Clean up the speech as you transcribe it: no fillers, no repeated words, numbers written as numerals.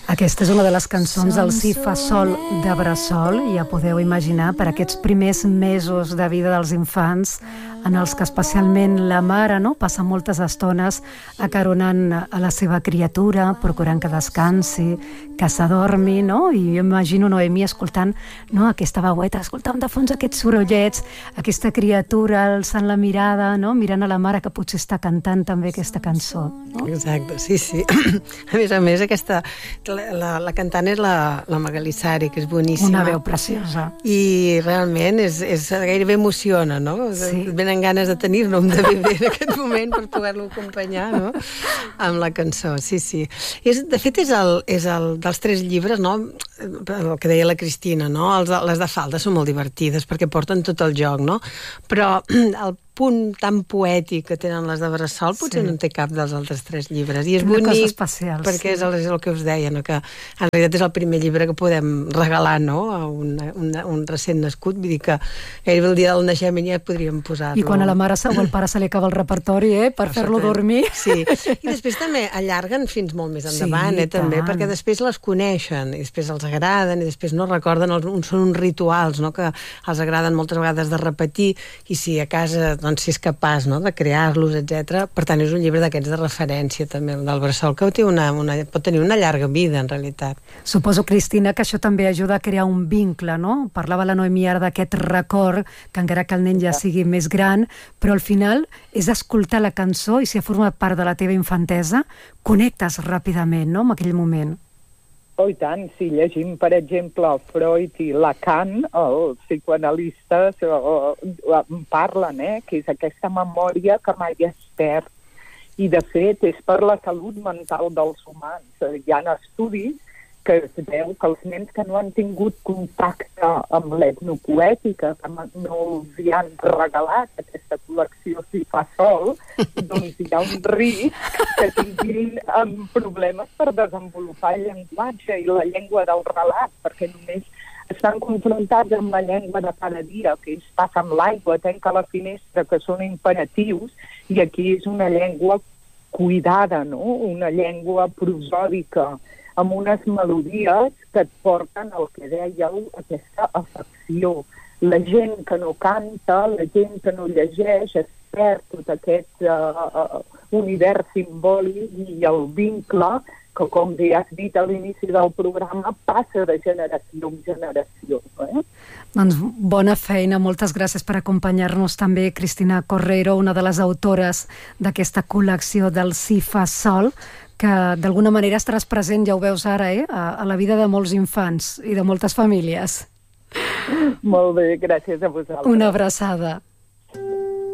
Aquesta és una de les cançons del Si fa sol de Bressol, i ja podeu imaginar per aquests primers mesos de vida dels infants en els que especialment la mare passa moltes estones acaronant a la seva criatura, procurant que descansi, que s'adormi, i jo imagino Noemí escoltant aquesta veueta, escoltant de fons aquests sorollets, aquesta criatura alçant la mirada, mirant a la mare que potser està cantant també aquesta cançó. Exacte, sí. A més, la cantant és la Magalí Sari, que és boníssima. Una veu preciosa. I realment gairebé emociona, no? Sí. Et venen ganes de tenir-ne un de bebè en aquest moment per poder-lo acompanyar, no? Amb la cançó, sí. De fet, és el dels 3 llibres, no? El que deia la Cristina, no? Les de falda són molt divertides perquè porten tot el joc, no? Però el punt tan poètic que tenen les de Bressol potser no en té cap dels altres 3 llibres, i és bonic especial, perquè és el que us deia, que en realitat és el primer llibre que podem regalar, a un recent nascut, vull dir que gairebé el dia del naixement ja podríem posar-lo. I quan a la mare o al pare se li acaba el repertori, per fer-lo dormir. Sí, i després també allarguen fins molt més endavant, també, perquè després les coneixen, i després els agraden, i després no recorden, són uns rituals, que els agraden moltes vegades de repetir, i si a casa si és capaç de crear-los, etc. Per tant, és un llibre d'aquests de referència també, el del Bressol, que pot tenir una llarga vida, en realitat. Suposo, Cristina, que això també ajuda a crear un vincle, no? Parlava la Noemí ara d'aquest record, que encara que el nen ja sigui més gran, però al final és escoltar la cançó, i si ha format part de la teva infantesa, connectes ràpidament, amb aquell moment. Oh, i tant, si llegim, per exemple, Freud i Lacan, els psicoanalistes parlen, que és aquesta memòria que mai es perd. I, de fet, és per la salut mental dels humans. Hi ha estudis que es veu que els nens que no han tingut contacte amb l'etnopoètica, que no els hi han regalat aquesta col·lecció Si fa sol, doncs hi ha un risc que tinguin problemes per desenvolupar el llenguatge i la llengua del relat, perquè només estan confrontats amb la llengua de cada dia, que ells passa amb l'aigua, tanca la finestra, que són imperatius, i aquí és una llengua cuidada, una llengua prosòdica, amb unes melodies que et porten el que dèieu, aquesta afecció. La gent que no canta, la gent que no llegeix, es perd tot aquest univers simbòlic i el vincle que, com ja has dit a l'inici del programa, passa de generació en generació. Doncs bona feina, moltes gràcies per acompanyar-nos també, Cristina Correiro, una de les autores d'aquesta col·lecció del Si fa sol, que d'alguna manera estaràs present, ja ho veus ara, a la vida de molts infants i de moltes famílies. Molt bé, gràcies a vosaltres. Una abraçada.